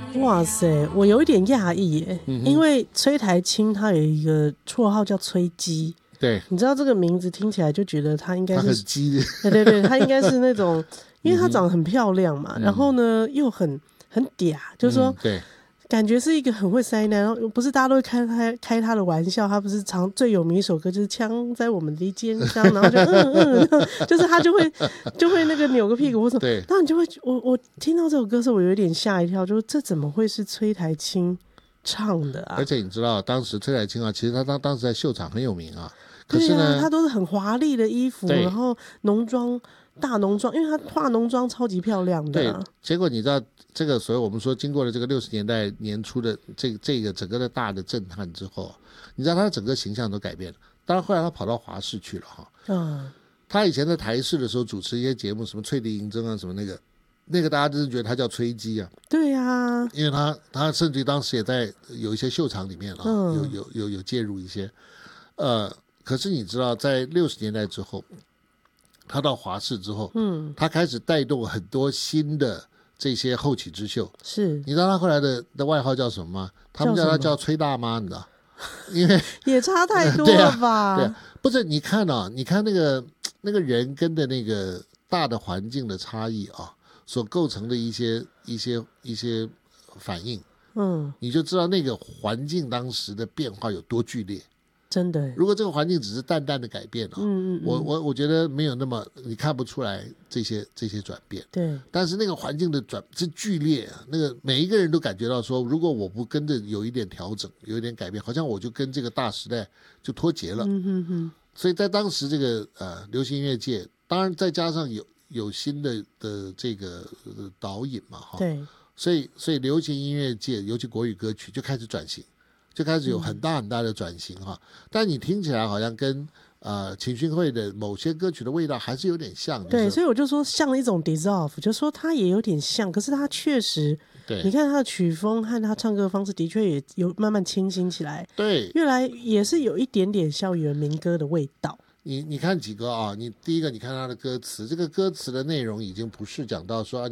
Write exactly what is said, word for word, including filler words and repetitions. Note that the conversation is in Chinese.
哇塞，我有一点讶异耶、嗯、因为崔台青他有一个绰号叫崔鸡， 对， 你知道这个名字听起来就觉得他应该是他很鸡的， 对对对，他应该是那种，因为他长得很漂亮嘛，嗯、然后呢又很很嗲，就是说、嗯、 对。 感觉是一个很会塞奶，然后不是大家都会开开开他的玩笑，他不是常最有名一首歌就是枪在我们的肩上，然后就嗯嗯，就是他就会就会那个扭个屁股或什么， 对， 然后你就会我我听到这首歌的时候，我有点吓一跳，就是这怎么会是崔台青唱的啊？ 而且你知道，当时崔台青啊，其实他当当时在秀场很有名啊，可是呢， 对啊、他都是很华丽的衣服，然后浓妆。大浓妆，因为她化浓妆超级漂亮的、啊。 对，结果你知道这个，所以我们说经过了这个六十年代年初的这这个整个的大的震撼之后，你知道他的整个形象都改变了。当然后来他跑到华视去了哈。嗯。他以前在台视的时候主持一些节目，什么翠笛银针啊，什么那个那个大家真是觉得他叫崔姬啊。 对啊。 因为他他甚至当时也在有一些秀场里面啊，嗯、有有有有介入一些。呃，可是你知道，在六十年代之后。他到华视之后，嗯，他开始带动很多新的这些后起之秀。 是， 你知道他后来的的外号叫什么吗？他们叫他叫崔大妈，你知道？因为也差太多了吧？ 对啊，对啊，不是你看啊，你看那个那个人跟的那个大的环境的差异啊，所构成的一些一些一些反应，嗯，你就知道那个环境当时的变化有多剧烈。 真的， 如果这个环境只是淡淡的改变、哦嗯嗯嗯、 我我我觉得没有那么你看不出来这些这些转变。 对， 但是那个环境的转是剧烈啊，那个每一个人都感觉到说，如果我不跟着有一点调整，有一点改变，好像我就跟这个大时代就脱节了。 嗯哼哼。 所以在当时这个呃流行音乐界，当然再加上有有新的的这个、呃、导引嘛，哈， 对， 所以所以流行音乐界，尤其国语歌曲就开始转型。就开始有很大很大的转型哈、嗯，但你听起来好像跟呃秦勋慧的某些歌曲的味道还是有点像。 对， 就是、 所以我就说像一种 dissolve， 就说它也有点像，可是它确实， 对， 你看他的曲风和他唱歌的方式的确也有慢慢清新起来， 对， 越来也是有一点点校园民歌的味道。 你你看几个啊？你第一个你看他的歌词，这个歌词的内容已经不是讲到说。